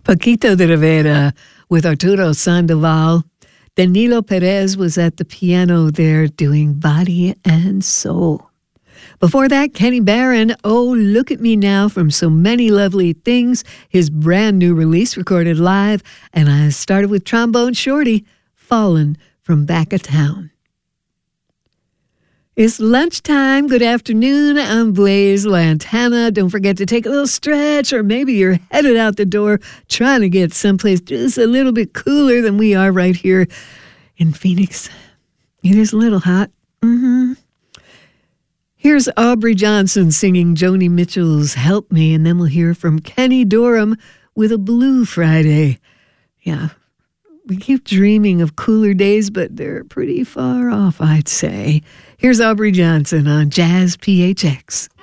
Paquito de Rivera with Arturo Sandoval. Danilo Perez was at the piano there doing Body and Soul. Before that, Kenny Barron, Oh, Look at Me Now from So Many Lovely Things, his brand new release recorded live. And I started with Trombone Shorty, Fallin' from Back of Town. It's lunchtime. Good afternoon. I'm Blaze Lantana. Don't forget to take a little stretch, or maybe you're headed out the door trying to get someplace just a little bit cooler than we are right here in Phoenix. It is a little hot. Here's Aubrey Johnson singing Joni Mitchell's Help Me, and then we'll hear from Kenny Dorham with a Blue Friday. Yeah, we keep dreaming of cooler days, but they're pretty far off, I'd say. Here's Aubrey Johnson on Jazz PHX.